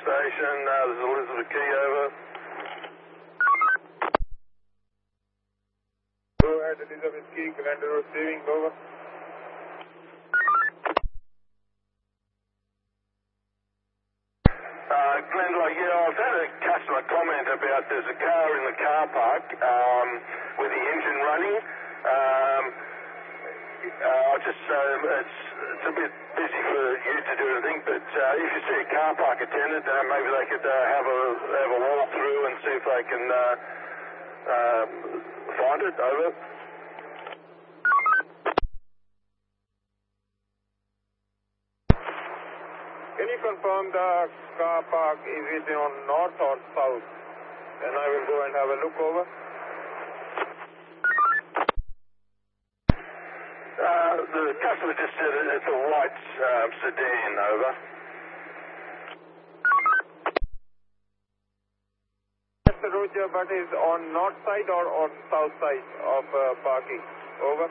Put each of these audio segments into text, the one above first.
station. This is Elizabeth Key, over. Go ahead, Elizabeth Key, Glendale receiving, over. Glendale, yeah, I've had a customer comment about there's a car in the car park with the engine running. It's a bit busy for you to do anything, but if you see a car park attendant, maybe they could have a walk through and see if they can find it, over. Can you confirm the car park is it on north or south? Then I will go and have a look, over. The customer just said it's a white sedan, over. Mr. Roger, but is on north side or on south side of parking, over.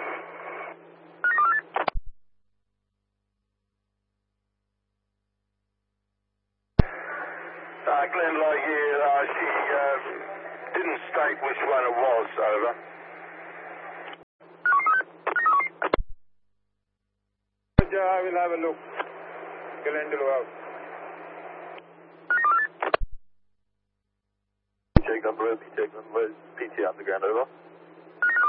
Glendale, yeah, she didn't state which one it was, over. Roger, I will have a look. Glendale out. Check number, PT Underground, over.